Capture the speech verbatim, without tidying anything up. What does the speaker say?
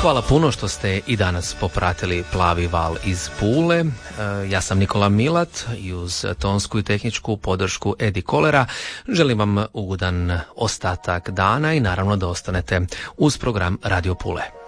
Hvala puno što ste i danas popratili Plavi val iz Pule. Ja sam Nikola Milat i uz tonsku i tehničku podršku Edi Kolera želim vam ugodan ostatak dana i naravno da ostanete uz program Radio Pule.